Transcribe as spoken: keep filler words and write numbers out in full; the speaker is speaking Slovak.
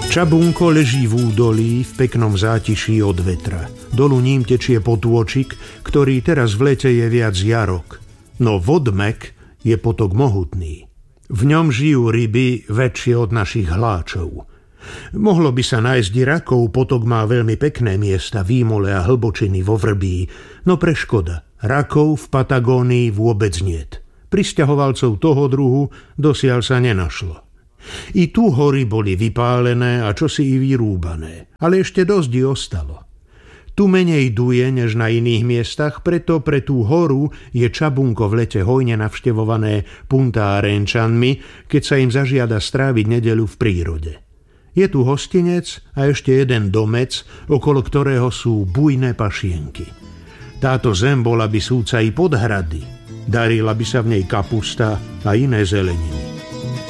Čabunko leží v údolí v peknom zátiší od vetra. Dolu ním tečie potôčik, ktorý teraz v lete je viac jarok. No vodmek je potok mohutný. V ňom žijú ryby väčšie od našich hláčov. Mohlo by sa nájsť i rakov, potok má veľmi pekné miesta, výmole a hlbočiny vo Vrbí, no preškoda, rakov v Patagónii vôbec niet. Prisťahovalcov toho druhu dosiaľ sa nenašlo. I tu hory boli vypálené a čosi i vyrúbané, ale ešte dosť i ostalo. Tu menej duje než na iných miestach, preto pre tú horu je Čabunko v lete hojne navštevované puntárenčanmi, keď sa im zažiada stráviť nedeľu v prírode. Je tu hostinec a ešte jeden domec, okolo ktorého sú bujné pašienky. Táto zem bola by súca i pod hrady, darila by sa v nej kapusta a iné zeleniny.